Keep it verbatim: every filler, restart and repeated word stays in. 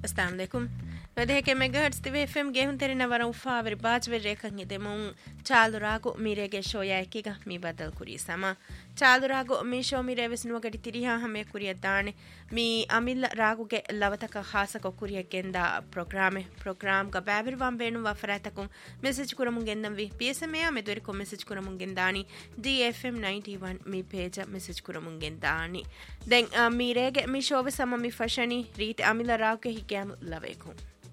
अस्सलाम वालेकुम वदे के मेगाहर्ट्ज तिवे एफएम गेहुन तेरे नवरा उफावर बाजवे रेखंगे दे मुं चालु रागो मीरेगे शोया एकिगा मी बदल कुरी समा चालु रागो मी शो मी रेवसनुव गಡಿ ತಿರಿಹಾ ಹಮೆ ಕುರಿಯ ದಾಣೆ ಮೀ ಅಮಿಲ್ಲ ರಾಗುಗೆ ಲವತಕ ಖಾಸಕ ಕುರಿಯ ಗೆಂದ ಪ್ರೋಗ್ರಾಮೆ ಪ್ರೋಗ್ರಾಮ್ ಗ ಬ್ಯಾಬಿರ್ವಾಂ ಬೇಣು ವಫರಾತಕು ಮೆಸೇಜ್ ಕುರಮುಂ ಗೆಂದಂವಿ ಪಿಎಸ್ಎಂಎ ಅಮೆ ದೊರಿಕೊ message ಕುರಮುಂ ಗೆಂದಾನಿ ಡಿಎಫ್ಎಂ ninety-one me ಪೇಜ message ಕುರಮುಂ ಗೆಂದಾನಿ then ಮೀರೇಗೆ me ಶೋವೆ ಸಮ ಮಿ ಫಶನಿ ರೀತಿ ಅಮಿಲ್ಲ ರಾಗುಗೆ ಹಿಗ್ಯಾಮ್ ಲವೇಕು